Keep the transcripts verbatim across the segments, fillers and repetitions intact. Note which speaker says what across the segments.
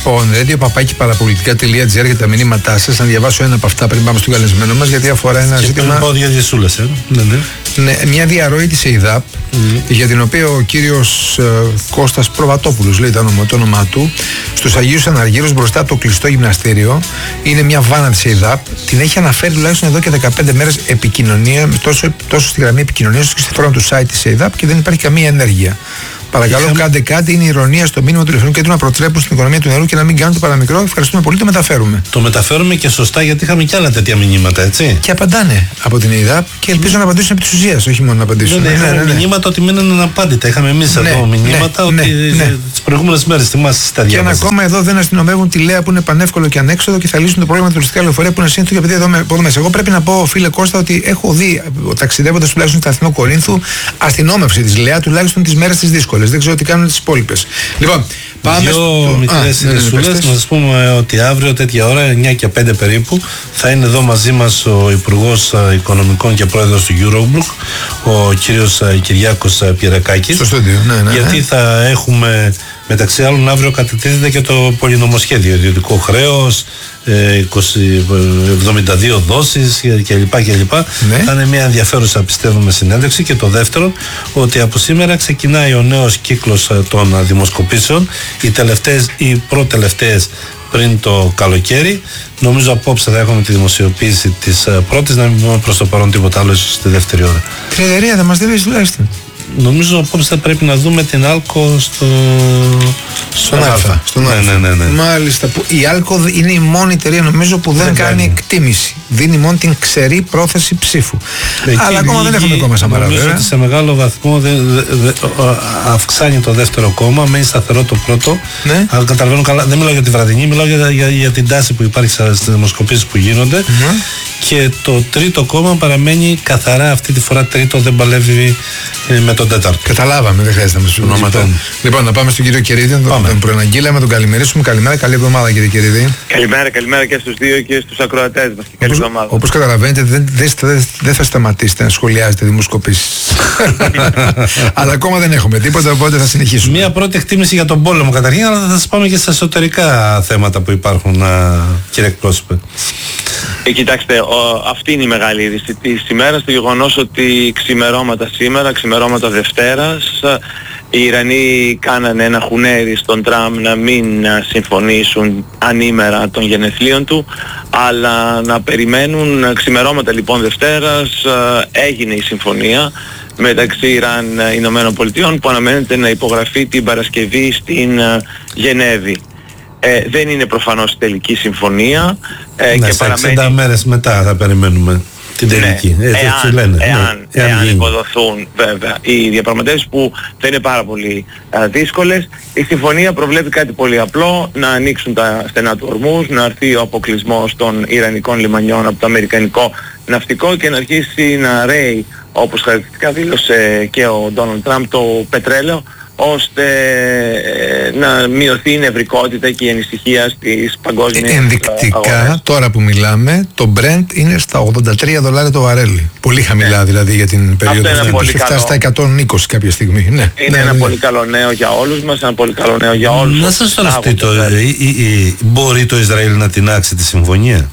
Speaker 1: Λοιπόν, radio.papaki.parapolitica.gr για τα μηνύματά σας. Να διαβάσω ένα από αυτά πριν πάμε στον καλεσμένο μας, γιατί αφορά ένα
Speaker 2: και
Speaker 1: ζήτημα.
Speaker 2: Πάω για διασούλες, ε. ναι, ναι.
Speaker 1: Ναι, μια διαρροή της ΕΙΔΑΠ, mm. για την οποία ο κύριος ε, Κώστας Προβατόπουλος, λέει το όνομα, το όνομά του, στους Αγίους Αναργύρους μπροστά από το κλειστό γυμναστήριο. Είναι μια βάνα της ΕΙΔΑΠ. Την έχει αναφέρει τουλάχιστον εδώ και δεκαπέντε μέρες επικοινωνία, τόσο, τόσο στη γραμμή επικοινωνίας όσο και στη φόρμα του site της ΕΙΔΑΠ, και δεν υπάρχει καμία ενέργεια. Παρακαλώ, Είχαμε... κάντε κάτι. Είναι η ηρωνία στο μήνυμα του τηλεφωνικού κέντρου να προτρέπουν στην οικονομία του νερού και να μην κάνουν το παραμικρό. Ευχαριστούμε πολύ, το μεταφέρουμε.
Speaker 2: Το μεταφέρουμε και σωστά, γιατί είχαμε και άλλα τέτοια μηνύματα, έτσι.
Speaker 1: Και απαντάνε από την ΕΙΔΑΠ και ελπίζω να απαντήσουν επί της ουσίας, όχι μόνο να απαντήσουν.
Speaker 2: Ναι, ναι, είχαμε ναι, ναι, ναι. μηνύματα ότι μείναν αναπάντητα. Είχαμε εμείς ναι, εδώ μηνύματα ναι, ότι ναι, ναι. τις προηγούμενες μέρες θυμάσαι τα διάβαζες. Και
Speaker 1: ακόμα εδώ δεν αστυνομεύουν τη Λέα που είναι πανεύκολο και ανέξοδο και θα λύσουν το πρόβλημα του τουριστικά λεωφορεία που είναι σύνθετο και επειδή εδώ μέσα. Εγώ πρέπει να πω, φίλε Κώστα, ότι έχω δει ταξιδεύοντας τουλάχιστον στο Αθηνό Κορίνθου αστυνόμευση της Λέα τουλάχιστον τις μέρες τις δύσκολες. Δεν ξέρω τι κάνουν τις υπόλοιπες. Λοιπόν, πάμε
Speaker 2: Δύο μικρές ειδησούλες. Να σας πούμε ότι αύριο τέτοια ώρα, εννιά και πέντε περίπου, θα είναι εδώ μαζί μας ο Υπουργός Οικονομικών και Πρόεδρος του Eurogroup, ο κύριος Κυριάκος Πυρακάκης.
Speaker 1: Στο στούντιο, ναι, ναι.
Speaker 2: Γιατί θα έχουμε, μεταξύ άλλων, αύριο κατετίθεται και το πολυνομοσχέδιο, ιδιωτικό χρέος, εβδομήντα δύο δόσεις κλπ. κλπ. Ναι. Θα είναι μια ενδιαφέρουσα, πιστεύουμε, συνέντευξη. Και το δεύτερο, ότι από σήμερα ξεκινάει ο νέος κύκλος των δημοσκοπήσεων, οι τελευταίες ή προτελευταίες πριν το καλοκαίρι. Νομίζω απόψε θα έχουμε τη δημοσιοποίηση της πρώτης, να μην πούμε προς το παρόν τίποτα άλλο, ίσως στη δεύτερη ώρα.
Speaker 1: Την εταιρεία δεν μας δίνει τουλάχιστον.
Speaker 2: Νομίζω απόψε θα πρέπει να δούμε την Άλκο στο...
Speaker 1: στον Αλφα. Στον
Speaker 2: ναι, ναι, ναι, ναι.
Speaker 1: Μάλιστα. Που η Άλκο είναι η μόνη εταιρεία, νομίζω, που δεν, δεν κάνει, κάνει εκτίμηση. Δίνει μόνο την ξερή πρόθεση ψήφου. Εκεί αλλά ακόμα λίγη, δεν έχουμε ακόμα Σαμαρά.
Speaker 2: Νομίζω ότι σε μεγάλο βαθμό δε, δε, δε, αυξάνει το δεύτερο κόμμα, μένει σταθερό το πρώτο. Ναι. Αλλά καταλαβαίνω καλά, δεν μιλάω για τη βραδινή, μιλάω για, για, για την τάση που υπάρχει στις δημοσκοπήσεις που γίνονται. Mm-hmm. Και το τρίτο κόμμα παραμένει καθαρά αυτή τη φορά τρίτο, δεν παλεύει ε, με τον τέταρτο.
Speaker 1: Καταλάβαμε, δεν χρειάζεται να μας πούμε ονόματα. Λοιπόν, να πάμε στον κύριο Κερίδη, τον προαναγγείλαμε, τον καλημερίσουμε. Καλημέρα, καλή εβδομάδα κύριε Κερίδη.
Speaker 3: Καλημέρα, καλημέρα και στους δύο και στους ακροατές μας. Καλή εβδομάδα.
Speaker 1: Όπως καταλαβαίνετε, δεν, δεν, δεν, δεν θα σταματήσετε να σχολιάζετε δημοσκοπήσεις. Αλλά ακόμα δεν έχουμε τίποτα, οπότε θα συνεχίσουμε.
Speaker 2: Μία πρώτη εκτίμηση για τον πόλεμο καταρχήν, αλλά θα σας πάμε και στα εσωτερικά θέματα που υπάρχουν, κύριε εκπρόσωπε.
Speaker 3: Ε, κοιτάξτε, ο, αυτή είναι η μεγάλη είδηση της ημέρας, το γεγονός ότι ξημερώματα σήμερα, ξημερώματα Δευτέρας, οι Ιρανοί κάνανε ένα χουνέρι στον Τραμπ να μην συμφωνήσουν ανήμερα των γενεθλίων του, αλλά να περιμένουν. Ξημερώματα λοιπόν Δευτέρας έγινε η συμφωνία μεταξύ Ιράν και Ηνωμένων Πολιτειών που αναμένεται να υπογραφεί την Παρασκευή στην Γενέβη. Ε, δεν είναι προφανώς η τελική συμφωνία ε,
Speaker 2: ναι,
Speaker 3: και
Speaker 2: παραμένει... εξήντα μέρες μετά θα περιμένουμε την τελική.
Speaker 3: Ναι,
Speaker 2: έτσι,
Speaker 3: εάν,
Speaker 2: έτσι λένε.
Speaker 3: εάν,
Speaker 2: ναι,
Speaker 3: εάν, εάν υποδοθούν βέβαια οι διαπραγματεύσεις που θα είναι πάρα πολύ α, δύσκολες. Η συμφωνία προβλέπει κάτι πολύ απλό, να ανοίξουν τα στενά του Ορμούζ, να έρθει ο αποκλεισμός των Ιρανικών λιμανιών από το Αμερικανικό ναυτικό και να αρχίσει να ρέει, όπως χαρακτηριστικά δήλωσε και ο Ντόναλντ Τραμπ, το πετρέλαιο, ώστε ε, να μειωθεί η νευρικότητα και η ανησυχία στις παγκόσμιες
Speaker 1: ενδεικτικά,
Speaker 3: αγορές.
Speaker 1: Τώρα που μιλάμε, το Brent είναι στα ογδόντα τρία δολάρια το βαρέλι. Πολύ χαμηλά, ναι. Δηλαδή για την περίοδο αυτή που έχει φτάσει στα εκατόν είκοσι κάποια στιγμή. Ναι.
Speaker 3: Είναι
Speaker 1: ναι,
Speaker 3: ένα
Speaker 1: ναι.
Speaker 3: πολύ καλό νέο για όλους μας, ένα πολύ καλό νέο για όλους.
Speaker 2: Να σας ρωτήσω, μπορεί το Ισραήλ να τινάξει τη συμφωνία?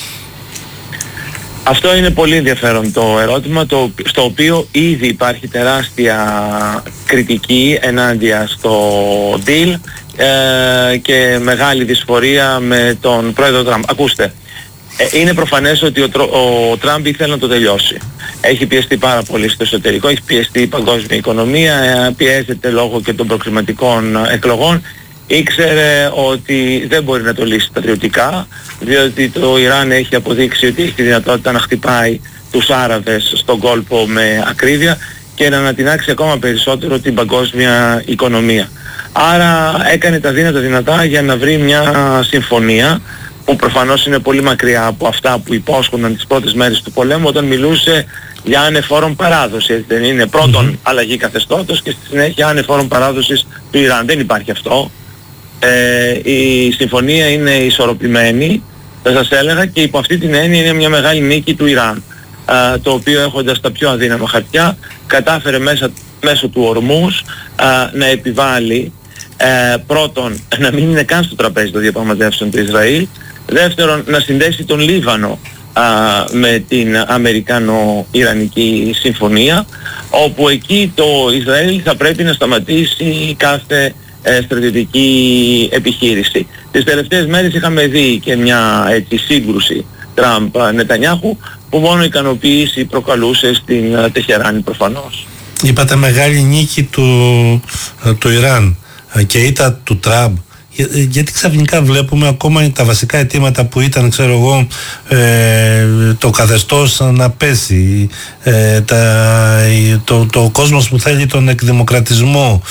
Speaker 3: Αυτό είναι πολύ ενδιαφέρον το ερώτημα, το, στο οποίο ήδη υπάρχει τεράστια κριτική ενάντια στο deal ε, και μεγάλη δυσφορία με τον πρόεδρο Τραμπ. Ακούστε, ε, είναι προφανές ότι ο, ο Τραμπ ήθελε να το τελειώσει. Έχει πιεστεί πάρα πολύ στο εσωτερικό, έχει πιεστεί η παγκόσμια οικονομία, ε, πιέζεται λόγω και των προκληματικών εκλογών. Ήξερε ότι δεν μπορεί να το λύσει πατριωτικά, διότι το Ιράν έχει αποδείξει ότι έχει τη δυνατότητα να χτυπάει τους Άραβες στον κόλπο με ακρίβεια και να ανατινάξει ακόμα περισσότερο την παγκόσμια οικονομία. Άρα έκανε τα δύνατα δυνατά για να βρει μια συμφωνία που προφανώς είναι πολύ μακριά από αυτά που υπόσχονταν τις πρώτες μέρες του πολέμου όταν μιλούσε για ανεφόρον παράδοση. Έτσι δεν είναι? Πρώτον mm-hmm. αλλαγή καθεστώτος και στη συνέχεια ανεφόρον παράδοσης του Ιράν. Δεν υπάρχει αυτό. Ε, η συμφωνία είναι ισορροπημένη, θα σας έλεγα, και υπό αυτή την έννοια είναι μια μεγάλη νίκη του Ιράν, ε, το οποίο έχοντας τα πιο αδύναμα χαρτιά κατάφερε μέσα, μέσω του Ορμούζ ε, να επιβάλλει ε, πρώτον να μην είναι καν στο τραπέζι των διαπραγματεύσεων του Ισραήλ, δεύτερον να συνδέσει τον Λίβανο α, με την Αμερικανο-Ιρανική συμφωνία, όπου εκεί το Ισραήλ θα πρέπει να σταματήσει κάθε ε, στρατιωτική επιχείρηση. Τις τελευταίες μέρες είχαμε δει και μια έτσι, σύγκρουση Τραμπ-Νετανιάχου που μόνο ικανοποίηση προκαλούσε στην Τεχεράνη προφανώς.
Speaker 2: Είπατε μεγάλη νίκη του, του Ιράν και ήττα του Τραμπ. Γιατί ξαφνικά βλέπουμε ακόμα τα βασικά αιτήματα που ήταν, ξέρω εγώ, ε, το καθεστώς να πέσει, ε, τα, το, το κόσμος που θέλει τον εκδημοκρατισμό,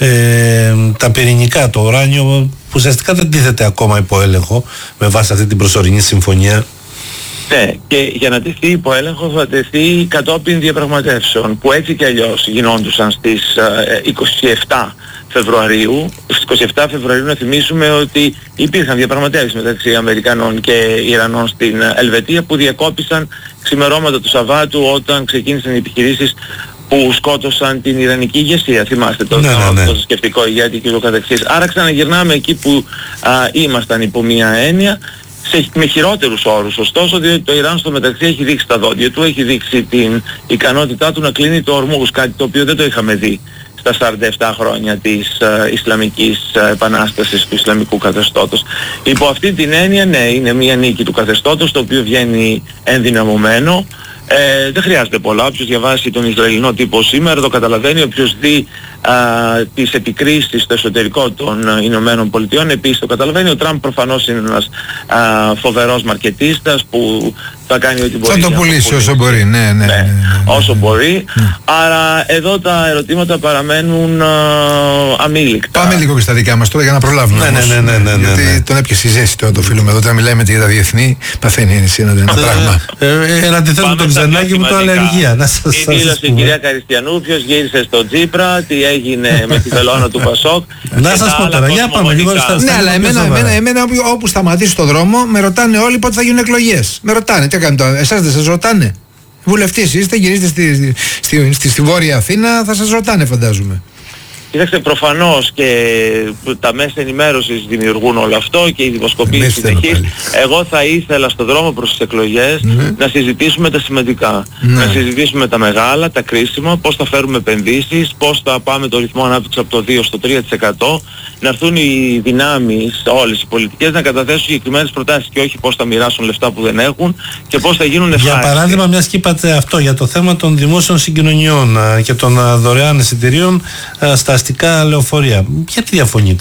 Speaker 2: ε, τα πυρηνικά, το ουράνιο, που ουσιαστικά δεν τίθεται ακόμα υπό έλεγχο με βάση αυτή την προσωρινή συμφωνία.
Speaker 3: Ναι, και για να τεθεί υπό έλεγχο θα τεθεί κατόπιν διαπραγματεύσεων που έτσι κι αλλιώς γινόντουσαν στις ε, είκοσι επτά Φεβρουαρίου. Στις είκοσι επτά Φεβρουαρίου να θυμίσουμε ότι υπήρχαν διαπραγματεύσεις μεταξύ Αμερικανών και Ιρανών στην Ελβετία που διακόπησαν ξημερώματα του Σαββάτου όταν ξεκίνησαν οι επιχειρήσεις που σκότωσαν την Ιρανική ηγεσία. Θυμάστε το, ναι, ναι, ναι. το σκεπτικό ηγέτη και το καθεξής. Άρα ξαναγυρνάμε εκεί που α, ήμασταν υπό μία έννοια, σε, με χειρότερους όρους, ωστόσο, διότι το Ιράν στο μεταξύ έχει δείξει τα δόντια του, έχει δείξει την ικανότητά του να κλείνει το ορμούς, κάτι το οποίο δεν το είχαμε δει στα σαράντα επτά χρόνια της uh, Ισλαμικής uh, Επανάστασης, του Ισλαμικού καθεστώτος. Υπό αυτή την έννοια, ναι, είναι μια νίκη του καθεστώτος, το οποίο βγαίνει ενδυναμωμένο. Ε, δεν χρειάζεται πολλά. Όποιος διαβάσει τον Ισραηλινό τύπο σήμερα το καταλαβαίνει. Όποιος δει α, τις επικρίσεις στο εσωτερικό των α, Ηνωμένων Πολιτειών επίσης το καταλαβαίνει. Ο Τραμπ προφανώς είναι ένας α, φοβερός μαρκετίστας που θα κάνει ό,τι μπορεί.
Speaker 1: Θα το πουλήσει όσο μπορεί, ναι, ναι, ναι, ναι, ναι.
Speaker 3: Όσο μπορεί. Ναι. Άρα εδώ τα ερωτήματα παραμένουν α, αμήλικτα.
Speaker 1: Πάμε λίγο και στα δικά μας τώρα για να προλάβουμε.
Speaker 2: Ναι, ναι, ναι, ναι, ναι, ναι,
Speaker 1: γιατί
Speaker 2: ναι.
Speaker 1: τον έπιασε η ζέστη τώρα το φίλο μου εδώ. Όταν μιλάμε για τα διεθνή, παθαίνει ένα, ένα πράγμα.
Speaker 2: Ένα αντιθέτω τον Ξενάκη με το αλλεργία.
Speaker 3: Τι δήλωσε η κυρία Καριστιανού, ποιος γύρισε στο Τζίπρα, τι έγινε με τη βελόνα του Πασόκ.
Speaker 2: Να σας πω τώρα, για πάμε λίγο στα.
Speaker 1: Ναι, αλλά εμένα όπου σταματήσει το δρόμο με ρωτάνε όλοι πότε θα γίνουν εκλογές. Με ρωτάνε. Εσάς δεν σας ρωτάνε? Βουλευτής είστε, γυρίζετε στη, στη, στη, στη Βόρεια Αθήνα, θα σας ρωτάνε φαντάζομαι.
Speaker 3: Κοιτάξτε, προφανώς και τα μέσα ενημέρωσης δημιουργούν όλο αυτό και οι δημοσκοπήσεις συνεχείς. Εγώ θα ήθελα στον δρόμο προς τις εκλογές mm-hmm. να συζητήσουμε τα σημαντικά. Mm-hmm. Να συζητήσουμε τα μεγάλα, τα κρίσιμα, πώς θα φέρουμε επενδύσεις, πώς θα πάμε το ρυθμό ανάπτυξης από το δύο στο τρία τοις εκατό, να έρθουν οι δυνάμεις, όλες οι πολιτικές, να καταθέσουν συγκεκριμένες προτάσεις και όχι πώς θα μοιράσουν λεφτά που δεν έχουν και πώς θα γίνουν ευχάριστοι.
Speaker 2: Για παράδειγμα, μιας και είπατε αυτό για το θέμα των δημόσιων συγκοινωνιών και των δωρεάν εισιτηρίων στα αστικά λεωφορεία. Γιατί διαφωνείτε?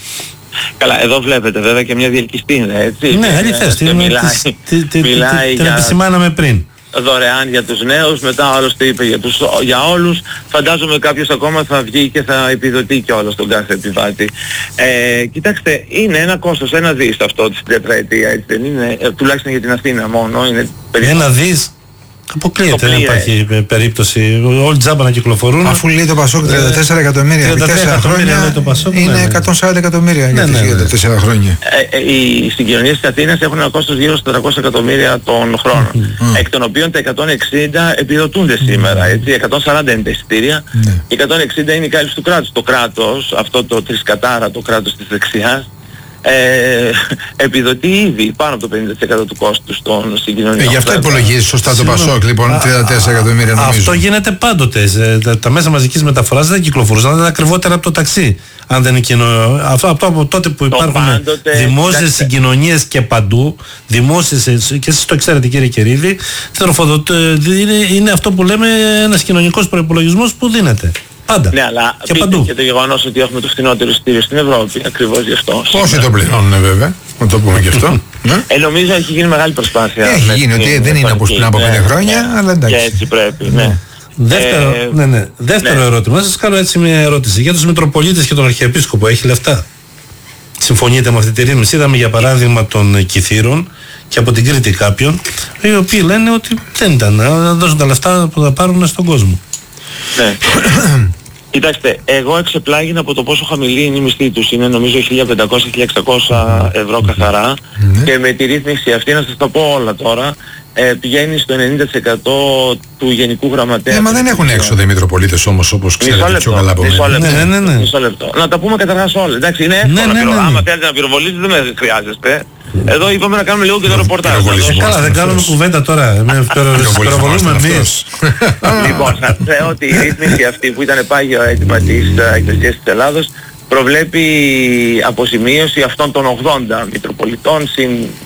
Speaker 3: Καλά, εδώ βλέπετε βέβαια και μια διελκυστίνδα, έτσι.
Speaker 2: Ναι, αληθές, την επισημάναμε πριν.
Speaker 3: Δωρεάν για τους νέους, μετά άλλος το είπε για, τους, για όλους. Φαντάζομαι κάποιος ακόμα θα βγει και θα επιδοτεί και όλος τον κάθε επιβάτη. Ε, κοιτάξτε, είναι ένα κόστος, ένα δις αυτό της τετραετία, έτσι δεν είναι, ε, τουλάχιστον για την Αθήνα μόνο. Είναι
Speaker 2: ένα δις. Αποκλείεται να υπάρχει περίπτωση. Όλοι τζάμπα να κυκλοφορούν.
Speaker 1: Αφού λέει το Πασόκ τριάντα τέσσερα εκατομμύρια επί τέσσερα χρόνια, το Πασόκ, είναι ναι, εκατόν σαράντα εκατομμύρια ναι, για ναι, ναι. τέσσερα χρόνια.
Speaker 3: Ε, ε, οι συγκοινωνίες της Αθήνας έχουν ένα κόστος γύρω στα τετρακόσια εκατομμύρια τον χρόνο. Mm. Εκ των οποίων τα εκατόν εξήντα επιδοτούνται mm. σήμερα. Έτσι, εκατόν σαράντα είναι τα εισιτήρια. Mm. εκατόν εξήντα είναι η κάλυψη του κράτους. Το κράτος, αυτό το τρισκατάρα, το κράτος της δεξιάς, Ε, επιδοτεί ήδη πάνω από το πενήντα τοις εκατό του κόστους των συγκοινωνιών.
Speaker 1: Ε, γι' αυτό υπολογίζει σωστά το Πασόκ, λοιπόν, τριάντα τέσσερα εκατομμύρια νομίζω.
Speaker 2: Αυτό γίνεται πάντοτε. Τα, τα μέσα μαζικής μεταφοράς δεν κυκλοφορούσαν, ήταν ακριβότερα από το ταξί. Αν δεν είναι κοινό. Αυτό, αυτό από τότε που το υπάρχουν δημόσιες συγκοινωνίες και παντού, δημόσιες, και εσείς το ξέρετε κύριε Κερίδη, είναι, είναι αυτό που λέμε ένας κοινωνικός προϋπολογισμός που δίνεται. Πάντα.
Speaker 3: Ναι, αλλά
Speaker 2: και,
Speaker 3: και το γεγονός ότι έχουμε το φθηνότερο εισιτήριο στην Ευρώπη, ακριβώς γι' αυτό.
Speaker 1: Πόσοι το πληρώνουν βέβαια, να το πούμε και αυτό.
Speaker 3: ε, νομίζω έχει γίνει μεγάλη προσπάθεια.
Speaker 1: Έχει γίνει, ότι δεν είναι όπως πριν από πέντε ναι, χρόνια, ναι, αλλά εντάξει.
Speaker 3: Και έτσι πρέπει, ναι.
Speaker 2: Δεύτερο, ε, ναι, ναι. Δεύτερο ναι. ερώτημα, σας κάνω έτσι μια ερώτηση. Για τους Μητροπολίτες και τον Αρχιεπίσκοπο, έχει λεφτά? Συμφωνείτε με αυτή τη ρύθμιση? Είδαμε για παράδειγμα των Κιθήρων και από την Κρήτη κάποιον, οι οποίοι λένε ότι δεν ήταν να δώσουν τα λεφτά που θα πάρουν στον κόσμο.
Speaker 3: Ναι. Κοιτάξτε, εγώ εξεπλάγινα από το πόσο χαμηλή είναι η μισθή τους. Είναι νομίζω χίλια πεντακόσια με χίλια εξακόσια ευρώ καθαρά. Mm-hmm. Και με τη ρύθμιση αυτή, να σας τα πω όλα τώρα, ε, πηγαίνει στο ενενήντα τοις εκατό του Γενικού Γραμματέα.
Speaker 1: Ε, μα δεν έχουν έξοδο οι Μητροπολίτες όμως, όπως ξέρετε πιο καλά από
Speaker 3: μισό λεπτό,
Speaker 1: μένα.
Speaker 3: ναι, ναι, ναι. Μισό λεπτό. Να τα πούμε καταρχάς όλα. Εντάξει, είναι εύκολο. Ναι, ναι, ναι, ναι. Άμα θέλετε να πυροβολήσετε δεν με χρειάζεστε. Εδώ είπαμε να κάνουμε λίγο και το ρεπορτάζ.
Speaker 2: Καλά, δεν κάνουμε κουβέντα τώρα. Πυροβολούμε εμείς.
Speaker 3: Λοιπόν, να λέω ότι η ρύθμιση αυτή που ήταν πάγιο αίτημα της Εκκλησίας της Ελλάδος προβλέπει αποζημίωση αυτών των ογδόντα Μητροπολιτών συν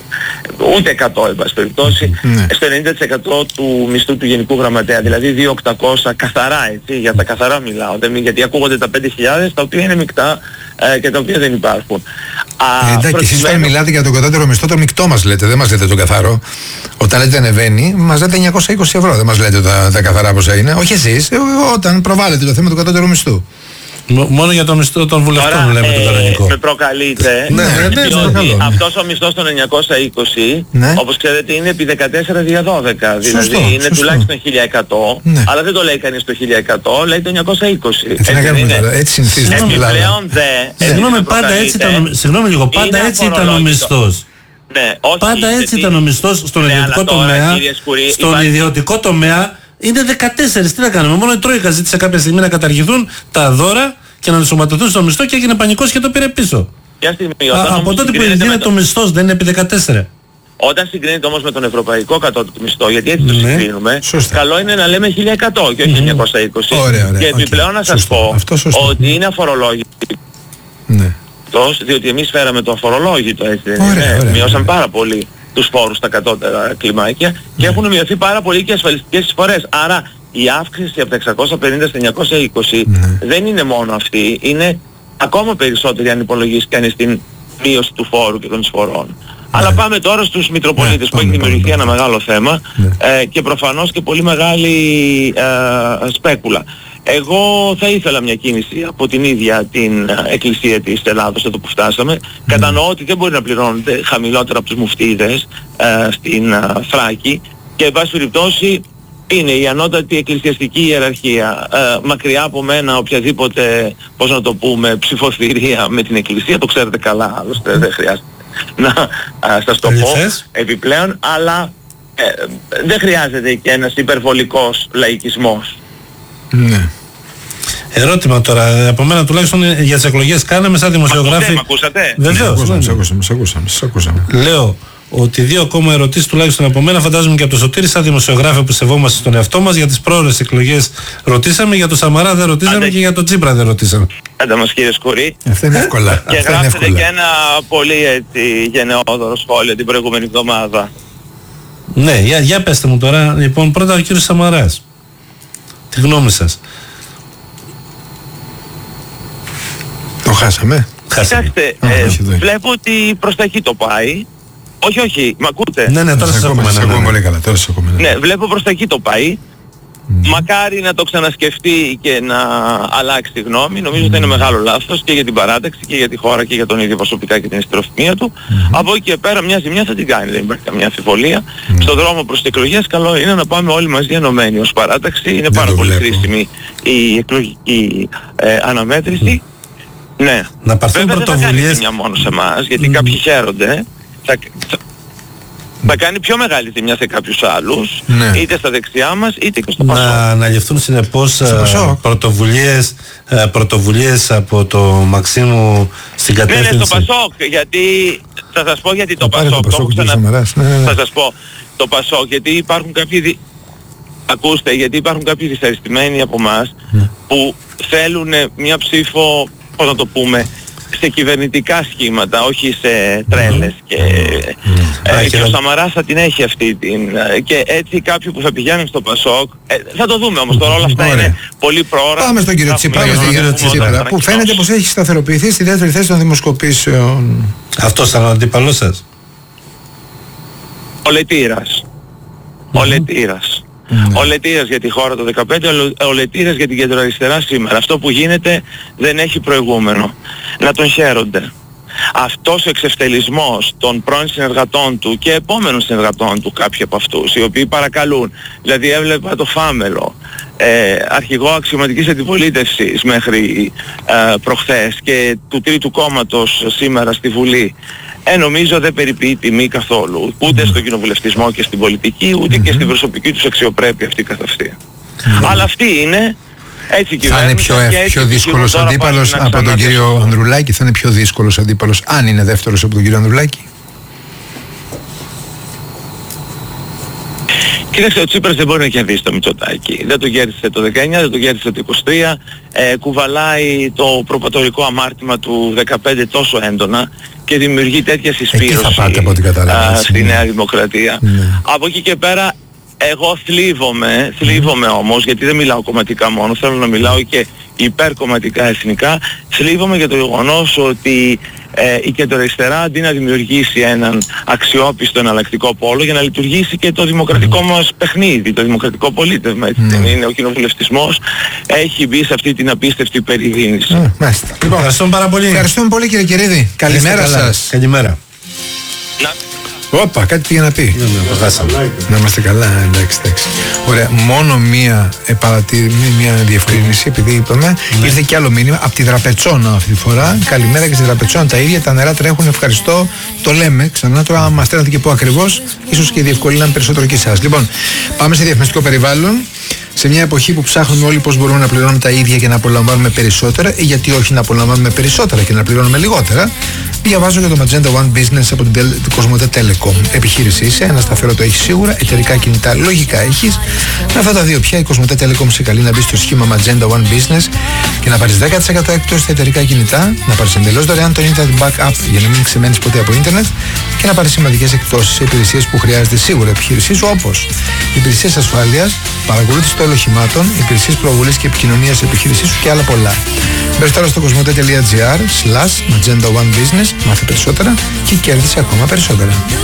Speaker 3: ούτε εκατό εν πάση περιπτώσει, ναι. στο ενενήντα τοις εκατό του μισθού του Γενικού Γραμματέα, δηλαδή δύο χιλιάδες οκτακόσια καθαρά, έτσι, για τα καθαρά μιλάω, δεν, γιατί ακούγονται τα πέντε χιλιάδες τα οποία είναι μεικτά ε, και τα οποία δεν υπάρχουν.
Speaker 1: Ε, εντάξει, προκειμένου... εσείς τώρα μιλάτε για τον κατώτερο μισθό, το μεικτό μας λέτε, δεν μας λέτε τον καθαρό. Όταν λέτε ανεβαίνει, μας λέτε εννιακόσια είκοσι ευρώ, δεν μας λέτε τα, τα καθαρά πόσα είναι. Όχι εσείς, όταν προβάλλετε το θέμα του κατώτερου μισθού.
Speaker 2: Μόνο για το μισθό των βουλευτών. Τώρα, λέμε
Speaker 3: ε,
Speaker 2: το κανονικό.
Speaker 3: Με προκαλείτε
Speaker 1: ναι, ναι, ναι,
Speaker 3: διότι αυτός ο μισθός των εννιακόσια είκοσι ναι. όπως ξέρετε είναι επί δεκατέσσερα δια δώδεκα. Σωστό, δηλαδή είναι σωστό. Τουλάχιστον χίλια εκατό ναι. αλλά δεν το λέει κανείς το χίλια εκατό, λέει το εννιακόσια είκοσι.
Speaker 1: Έτσι, έτσι, έτσι συνηθίζεται.
Speaker 3: Επιπλέον δε
Speaker 2: Συγγνώμη λίγο, πάντα έτσι ήταν ο μισθός.
Speaker 3: Ναι, όχι,
Speaker 2: πάντα έτσι ήταν ο μισθός στον ναι, ιδιωτικό τομέα. Σκουρή, στον υπάρχει... ιδιωτικό τομέα είναι δεκατέσσερα. Τι να κάνουμε, μόνο η Τρόικα ζήτησε κάποια στιγμή να καταργηθούν τα δώρα και να ενσωματωθούν στο μισθό και έγινε πανικός και το πήρε πίσω.
Speaker 3: Στιγμή,
Speaker 2: Α, από τότε που γίνεται το... ο μισθός δεν είναι επί δεκατέσσερα.
Speaker 3: Όταν συγκρίνεται όμως με τον ευρωπαϊκό κατώτατο μισθό, γιατί έτσι το ναι. συγκρίνουμε,
Speaker 1: σωστά.
Speaker 3: καλό είναι να λέμε χίλια εκατό και όχι mm. εννιακόσια είκοσι.
Speaker 1: Ωραία, ωραία,
Speaker 3: και επιπλέον okay. να σας
Speaker 1: σωστό.
Speaker 3: πω ότι είναι αφορολόγητο.
Speaker 1: Ναι.
Speaker 3: Διότι εμείς φέραμε το αφορολόγητο, έτσι δεν
Speaker 1: ωραία,
Speaker 3: είναι.
Speaker 1: Ωραία,
Speaker 3: Μειώσαν
Speaker 1: ωραία.
Speaker 3: πάρα πολύ τους φόρους στα κατώτερα κλιμάκια ναι. και έχουν μειωθεί πάρα πολύ και ασφαλιστικές εισφορές. Άρα η αύξηση από τα εξακόσια πενήντα στα εννιακόσια είκοσι ναι. δεν είναι μόνο αυτή, είναι ακόμα περισσότερη αν υπολογίσει κανείς την μείωση του φόρου και των εισφορών. Ναι. Αλλά πάμε τώρα στους Μητροπολίτες ναι, που έχει δημιουργηθεί ένα μεγάλο θέμα ναι. ε, και προφανώς και πολύ μεγάλη ε, σπέκουλα. Εγώ θα ήθελα μια κίνηση από την ίδια την Εκκλησία της Ελλάδος εδώ που φτάσαμε. Mm. Κατανοώ ότι δεν μπορεί να πληρώνονται χαμηλότερα από τους μουφτίδες ε, στην ε, Θράκη και εν πάση περιπτώσει είναι η ανώτατη εκκλησιαστική ιεραρχία. Ε, μακριά από μένα οποιαδήποτε, πώς να το πούμε, ψηφοθυρία με την Εκκλησία, το ξέρετε καλά, άλλωστε δεν χρειάζεται να α, σας το πω επιπλέον, αλλά ε, δεν χρειάζεται και ένας υπερβολικός λαϊκισμός.
Speaker 1: Ναι.
Speaker 2: Ερώτημα τώρα, από μένα τουλάχιστον για τις εκλογές κάναμε σαν δημοσιογράφοι.
Speaker 3: Μ' ακούσατε?
Speaker 2: Βεβαίως.
Speaker 1: Σας ακούσαμε, σας ακούσαμε, σας ακούσαμε.
Speaker 2: Λέω ότι δύο ακόμα ερωτήσεις τουλάχιστον από μένα, φαντάζομαι και από το Σωτήρη, σαν δημοσιογράφοι που σεβόμαστε στον εαυτό μας. Για τις πρόορες εκλογές ρωτήσαμε, για το Σαμαρά δεν ρωτήσαμε Άντε. και για το Τσίπρα δεν ρωτήσαμε.
Speaker 3: Άντε μας κύριε Σκουρή.
Speaker 1: Αυτά είναι εύκολα.
Speaker 3: Και γράψετε και ένα πολύ έτσι γενναιόδωρο σχόλιο την προηγούμενη εβδομάδα.
Speaker 2: Ναι, για, για πέστε μου τώρα, λοιπόν, πρώτα ο κύριος Σαμαράς. Τη γνώμη σας.
Speaker 1: Το χάσαμε.
Speaker 2: Χάσαμε.
Speaker 3: Κοιτάξτε, ε, βλέπω ότι προς τα εκεί το πάει. Όχι, όχι, μ' ακούτε?
Speaker 2: Ναι, ναι, τώρα σας ακούμε.
Speaker 1: Σας ακούμε πολύ καλά, τώρα σας ακούμε.
Speaker 3: Ναι, βλέπω προς τα εκεί το πάει. Mm. Μακάρι να το ξανασκεφτεί και να αλλάξει τη γνώμη. Νομίζω ότι mm. είναι μεγάλο λάθος και για την παράταξη και για τη χώρα και για τον ίδιο προσωπικά και την ιστεροφημία του. Mm. Από εκεί και πέρα μια ζημιά θα την κάνει, δεν υπάρχει καμιά αμφιβολία. Mm. Στον δρόμο προς τις εκλογές καλό είναι να πάμε όλοι μαζί ενωμένοι ως παράταξη. Είναι δεν πάρα πολύ χρήσιμη η εκλογική ε, αναμέτρηση. Mm. Ναι.
Speaker 2: Να πάρθουν πρωτοβουλίες.
Speaker 3: Δεν θα κάνει ζημιά μόνο σε εμάς, γιατί mm. κάποιοι χαίρονται. Θα, θα, θα κάνει πιο μεγάλη ζημιά σε κάποιους άλλους, ναι. είτε στα δεξιά μας είτε και στο Πασόκ.
Speaker 2: Να αναλυφθούν συνεπώς πρωτοβουλίες, πρωτοβουλίες από το Μαξίμου στην κατεύθυνση.
Speaker 3: Ναι, ναι, στο Πασόκ, γιατί θα σας πω γιατί το, το Πασόκ, το Πασόκ ξανα... ναι, ναι, ναι. θα σας πω το Πασόκ, γιατί υπάρχουν κάποιοι δι... ακούστε, γιατί υπάρχουν κάποιοι δυσαρεστημένοι από εμάς ναι. που θέλουν μια ψήφο, πώς να το πούμε, σε κυβερνητικά σχήματα, όχι σε τρέλες mm. και, mm. ε, και ο Σαμαράς θα την έχει αυτή την και έτσι κάποιοι που θα πηγαίνουν στο Πασόκ ε, θα το δούμε όμως τώρα όλα αυτά Ωραία. είναι πολύ πρόωρα.
Speaker 1: Πάμε στον κύριο Τσίπρα, Τσίπρα που φαίνεται πως έχει σταθεροποιηθεί στη δεύτερη θέση των δημοσκοπήσεων.
Speaker 2: Αυτός ήταν ο αντίπαλός σας?
Speaker 3: Ο Λετήρας mm-hmm. Ο Λετήρας Mm. Ο Λετήρας για τη χώρα το δεκαπέντε, ο Λετήρας για την κεντροαριστερά σήμερα. Αυτό που γίνεται δεν έχει προηγούμενο. Να τον χαίρονται. αυτός ο εξευτελισμός των πρώην συνεργατών του και επόμενων συνεργατών του, κάποιοι από αυτούς, οι οποίοι παρακαλούν, δηλαδή έβλεπα το Φάμελο, ε, αρχηγό αξιωματικής αντιπολίτευσης μέχρι ε, προχθές και του Τρίτου Κόμματος σήμερα στη Βουλή, ε, νομίζω δεν περιποιεί τιμή καθόλου, ούτε mm. στον κοινοβουλευτισμό και στην πολιτική, ούτε mm-hmm. και στην προσωπική τους αξιοπρέπεια αυτή καθ' αυτή. Mm. Αλλά αυτή είναι, έτσι
Speaker 1: θα είναι πιο, ευ, πιο δύσκολος αντίπαλος από τον κύριο Ανδρουλάκη, θα είναι πιο δύσκολος αντίπαλος αν είναι δεύτερος από τον κύριο Ανδρουλάκη.
Speaker 3: Κοίταξε, ο Τσίπρας δεν μπορεί να κερδίσει το Μητσοτάκη. Δεν το κέρδισε το δεκαεννιά, δεν το κέρδισε το είκοσι τρία. Ε, κουβαλάει το προπατορικό αμάρτημα του δεκαπέντε τόσο έντονα και δημιουργεί τέτοια συσπήρωση στη Νέα Δημοκρατία. Ναι. Από εκεί και πέρα εγώ θλίβομαι, θλίβομαι όμως, γιατί δεν μιλάω κομματικά μόνο, θέλω να μιλάω και υπερκομματικά εθνικά, θλίβομαι για το γεγονός ότι ε, η κεντροαριστερά αντί να δημιουργήσει έναν αξιόπιστο εναλλακτικό πόλο για να λειτουργήσει και το δημοκρατικό mm. μας παιχνίδι, το δημοκρατικό πολίτευμα, έτσι δεν mm. είναι, ο κοινοβουλευτισμός έχει μπει σε αυτή την απίστευτη περιδίνηση. Mm,
Speaker 1: μάλιστα. Λοιπόν, ευχαριστούμε πάρα πολύ. Ευχαριστούμε πολύ κύριε Κερίδη. Καλημέρα σας.
Speaker 2: Καλημέρα.
Speaker 1: Να... Όπα, κάτι πήγε να πει.
Speaker 2: Ναι, ναι,
Speaker 1: να είμαστε καλά, εντάξει, εντάξει. Ωραία, μόνο μία παρατήρηση, μία διευκρίνηση, επειδή είπαμε, ναι. ήρθε και άλλο μήνυμα από τη Δραπετσόνα αυτή τη φορά. Καλημέρα και στη Δραπετσόνα τα ίδια, τα νερά τρέχουν, ευχαριστώ. Το λέμε ξανά, τώρα άμα μας στέλνατε και πού ακριβώς, ίσως και διευκολύναν περισσότερο και εσάς. Λοιπόν, πάμε σε διαφημιστικό περιβάλλον. Σε μια εποχή που ψάχνουμε όλοι πώς μπορούμε να πληρώνουμε τα ίδια και να απολαμβάνουμε περισσότερα, ή γιατί όχι να απολαμβάνουμε περισσότερα και να πληρώνουμε λιγότερα, διαβάζω για το Magenta One Business από την Κοσμοτέ Telecom. Επιχείρηση είσαι, ένα σταθερό το έχεις σίγουρα, εταιρικά κινητά λογικά έχεις. Με αυτά τα δύο πια η Κοσμοτέ Telecom σε καλεί να μπει στο σχήμα Magenta One Business και να πάρεις δέκα τοις εκατό έκπτωση στα εταιρικά κινητά, να πάρεις εντελώς δωρεάν το Internet Backup για να μην ξεμένεις ποτέ από ίντερνετ και να πάρεις σημαντικές εκπτώσεις σε υπηρεσίες που χρειάζεται σίγουρα επιχείρησή σου, όπως υπηρεσίες ασφάλειας, παρακολούθηση των οχημάτων, υπηρεσίες προβολής και επικοινωνίας επιχείρησής σου και άλλα πολλά. Μπες τώρα στο κοσμοτέ.gr slash Magenta One Business, μάθε περισσότερα και κέρδισε ακόμα περισσότερα.